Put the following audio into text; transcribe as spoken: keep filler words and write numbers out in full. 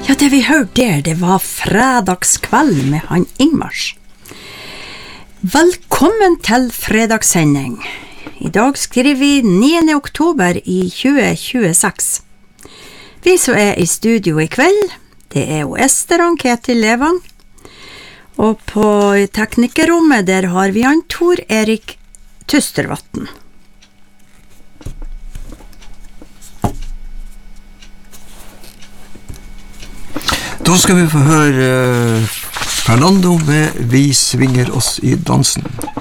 Ja, det vi hørte der, det var fredagskveld med han Ingmars. Velkommen til fredagssending. I dag skriver vi niende oktober i tjue tjueseks. Vi som er i studio i kveld, det er jo Ester og Ketil Levang. Og på teknikerrommet der har vi han Tor Erik Tystervatn. Da skal vi få høre Fernando med Vi svinger oss i dansen.